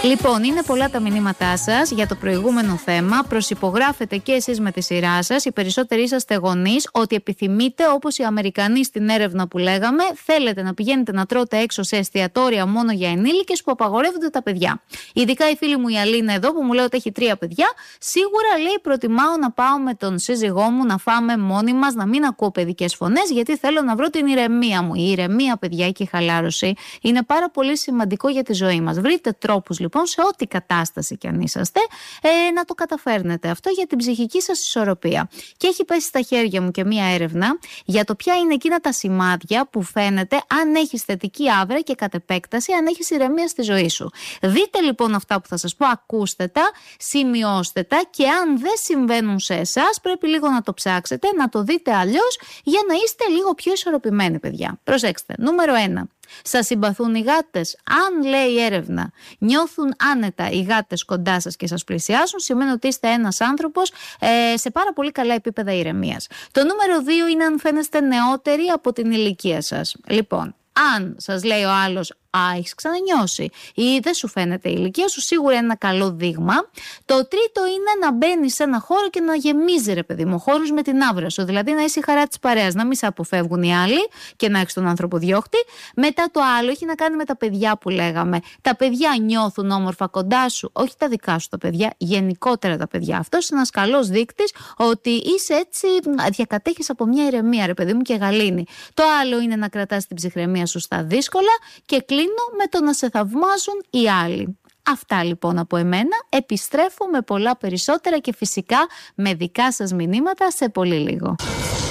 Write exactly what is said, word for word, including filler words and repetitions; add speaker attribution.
Speaker 1: Λοιπόν, είναι πολλά τα μηνύματά σας για το προηγούμενο θέμα. Προσυπογράφετε και εσείς με τη σειρά σας. Οι περισσότεροι είσαστε γονείς ότι επιθυμείτε, όπως οι Αμερικανοί στην έρευνα που λέγαμε, θέλετε να πηγαίνετε να τρώτε έξω σε εστιατόρια μόνο για ενήλικες που απαγορεύονται τα παιδιά. Ειδικά η φίλη μου η Αλίνα εδώ που μου λέει ότι έχει τρία παιδιά, σίγουρα λέει προτιμάω να πάω με τον σύζυγό μου να φάμε μόνοι μας, να μην ακούω παιδικές φωνές, γιατί θέλω να βρω την ηρεμία μου. Η ηρεμία, παιδιά, και η χαλάρωση είναι πάρα πολύ σημαντικό για τη ζωή μας. Βρείτε τρόπους λοιπόν σε ό,τι κατάσταση κι αν είσαστε ε, να το καταφέρνετε αυτό για την ψυχική σας ισορροπία. Και έχει πέσει στα χέρια μου και μία έρευνα για το ποια είναι εκείνα τα σημάδια που φαίνεται αν έχεις θετική άβρα και κατ' επέκταση αν έχεις ηρεμία στη ζωή σου. Δείτε λοιπόν αυτά που θα σας πω, ακούστε τα, σημειώστε τα και αν δεν συμβαίνουν σε εσάς πρέπει λίγο να το ψάξετε, να το δείτε αλλιώς για να είστε λίγο πιο ισορροπημένοι, παιδιά. Προσέξτε, νούμερο ένα. Σας συμπαθούν οι γάτες? Αν, λέει η έρευνα, νιώθουν άνετα οι γάτες κοντά σας και σας πλησιάζουν, σημαίνει ότι είστε ένας άνθρωπος ε, σε πάρα πολύ καλά επίπεδα ηρεμίας. Το νούμερο δύο είναι αν φαίνεστε νεότεροι από την ηλικία σας. Λοιπόν, αν σας λέει ο άλλος «Α, έχεις ξανανιώσει» ή δεν σου φαίνεται η ηλικία σου, σίγουρα είναι ένα καλό δείγμα. Το τρίτο είναι να μπαίνεις σε ένα χώρο και να γεμίζει, ρε παιδί μου, χώρους με την άβρα σου. Δηλαδή να είσαι η χαρά της παρέας, να μην σε αποφεύγουν οι άλλοι και να έχεις τον άνθρωπο διώχτη. Μετά το άλλο έχει να κάνει με τα παιδιά που λέγαμε. Τα παιδιά νιώθουν όμορφα κοντά σου, όχι τα δικά σου τα παιδιά, γενικότερα τα παιδιά. Αυτός είναι ένας καλός δείκτης ότι είσαι έτσι, διακατέχεις από μια ηρεμία, ρε παιδί μου, και γαλήνη. Το άλλο είναι να κρατάς την ψυχραιμία σου στα δύσκολα και με το να σε θαυμάζουν οι άλλοι. Αυτά λοιπόν από εμένα. Επιστρέφω με πολλά περισσότερα και φυσικά με δικά σας μηνύματα σε πολύ λίγο.